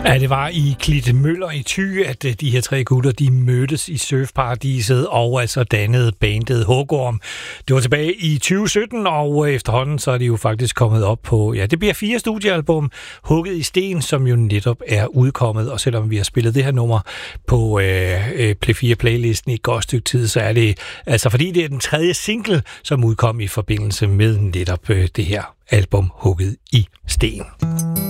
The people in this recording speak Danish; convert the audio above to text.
Ja, det var i Klitmøller i Thy, at de her tre gutter, de mødtes i Surfparadiset og altså dannede bandet Hugorm. Det var tilbage i 2017, og efterhånden så er de jo faktisk kommet op på, ja, det bliver 4 studiealbum, Hugget i Sten, som jo netop er udkommet, og selvom vi har spillet det her nummer på Play4-playlisten i et godt stykke tid, så er det altså fordi det er den 3. single, som udkom i forbindelse med netop det her album Hugget i Sten.